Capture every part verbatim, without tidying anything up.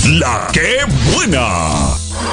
La que buena.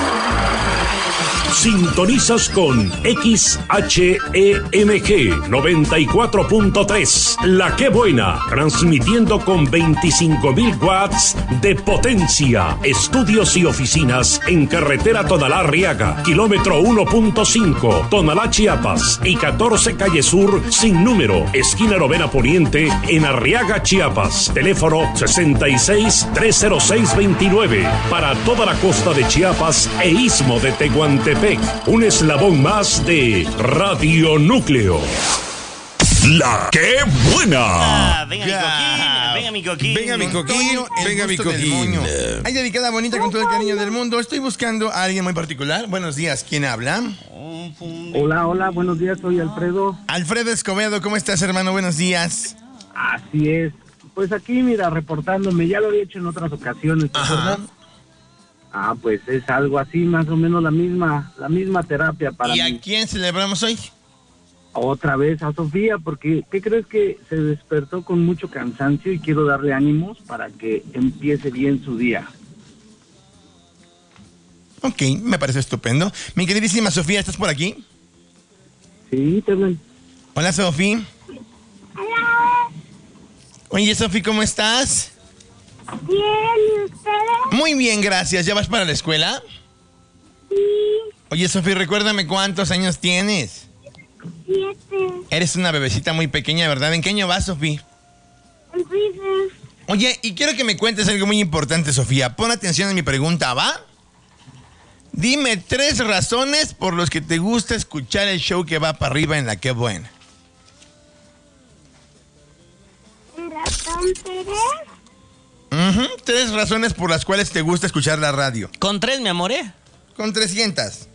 Sintonizas con X H E M G noventa y cuatro punto tres. La que buena, transmitiendo con veinticinco mil watts de potencia. Estudios y oficinas en carretera Tonalá-Arriaga, kilómetro uno punto cinco, Tonalá, Chiapas, y catorce calle Sur sin número, esquina Novena Poniente, en Arriaga, Chiapas. Teléfono sesenta y seis, trescientos seis, veintinueve. Para toda la costa de Chiapas e istmo de Tehuantepec. Un eslabón más de Radio Núcleo. La que buena. Ah, venga, yeah. mi coquín, venga mi coquín. Venga mi coquín, venga mi coquín. Hay dedicada bonita con todo el cariño del mundo. Estoy buscando a alguien muy particular. Buenos días, ¿quién habla? Hola, hola, buenos días, soy Alfredo. Alfredo Escobedo, ¿cómo estás, hermano? Buenos días. Así es. Pues aquí, mira, reportándome. Ya lo había hecho en otras ocasiones, ¿te acuerdas? Ah, pues es algo así, más o menos la misma, la misma terapia para mí. ¿Y a quién celebramos hoy? Otra vez a Sofía, porque ¿qué crees? Que se despertó con mucho cansancio y quiero darle ánimos para que empiece bien su día. Ok, me parece estupendo. Mi queridísima Sofía, ¿estás por aquí? Sí, también. Hola, Sofía. Hola. Oye, Sofía, ¿cómo estás? Bien, ¿y ustedes? Muy bien, gracias. ¿Ya vas para la escuela? Sí. Oye, Sofía, recuérdame cuántos años tienes. Siete. Eres una bebecita muy pequeña, ¿verdad? ¿En qué año vas, Sofía? En primer. Oye, y quiero que me cuentes algo muy importante, Sofía. Pon atención a mi pregunta, ¿va? Dime tres razones por las que te gusta escuchar el show que va para arriba en La Que Buena. ¿El ratón Pérez? Uh-huh. Tres razones por las cuales te gusta escuchar la radio. Con tres, mi amor, ¿eh? Con trescientas.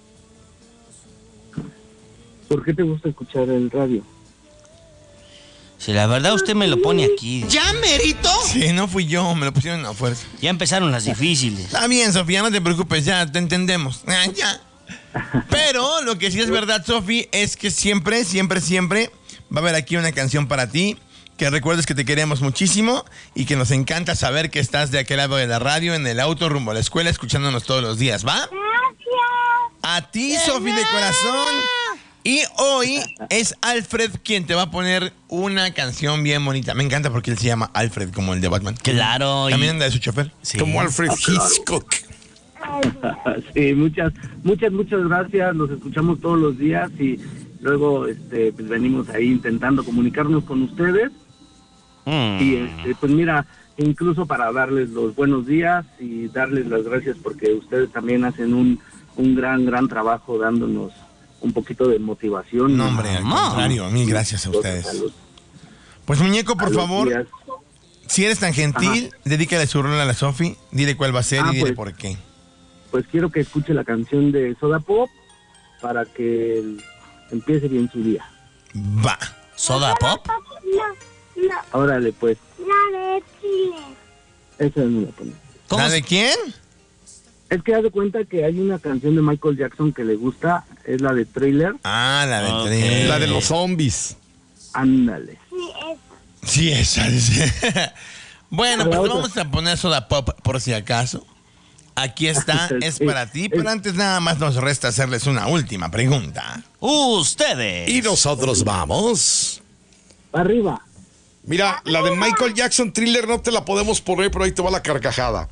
¿Por qué te gusta escuchar el radio? Si la verdad usted me lo pone aquí. ¿Ya, merito? Sí, no fui yo, me lo pusieron a fuerza. Ya empezaron las difíciles. Está bien, Sofía, no te preocupes, ya te entendemos. Ah, ya. Pero lo que sí es verdad, Sofía, es que siempre, siempre, siempre va a haber aquí una canción para ti. Que recuerdes que te queremos muchísimo y que nos encanta saber que estás de aquel lado de la radio, en el auto, rumbo a la escuela, escuchándonos todos los días, ¿va? Gracias. A ti, Sofía, de corazón. Y hoy es Alfred quien te va a poner una canción bien bonita. Me encanta porque él se llama Alfred, como el de Batman. Claro. También y... anda de su chofer. Sí. Como Alfred Hitchcock. Sí, muchas, muchas, muchas gracias. Los escuchamos todos los días y luego este, pues venimos ahí intentando comunicarnos con ustedes. Mm. Y este, pues mira, incluso para darles los buenos días y darles las gracias porque ustedes también hacen un, un gran, gran trabajo dándonos un poquito de motivación. No, hombre, al contrario, mil gracias a ustedes. Pues, muñeco, por favor, días. Si eres tan gentil, ajá, dedícale su rol a la Sofi, dile cuál va a ser ah, y dile pues, por qué. Pues quiero que escuche la canción de Soda Pop para que empiece bien su día. Va. ¿Soda Pop? No. No. Órale, pues. La de Chile. Esa no la pone. ¿La de quién? Es que haz de cuenta que hay una canción de Michael Jackson que le gusta, es la de Thriller. Ah, la de okay. Thriller. La de los zombies. Ándale. Sí, esa. Sí, esa. Bueno, pues otra. Vamos a poner Soda Pop por si acaso. Aquí está, es para ti, pero antes nada más nos resta hacerles una última pregunta. Ustedes. Y nosotros vamos... Arriba. Mira, la de Michael Jackson Thriller no te la podemos poner, pero ahí te va la carcajada.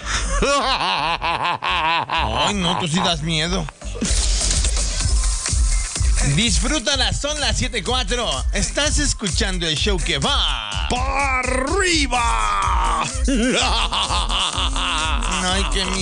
Ay, no, tú sí das miedo. Disfrútala, son las siete cuatro. Estás escuchando el show que va ¡para arriba! Ay, qué miedo.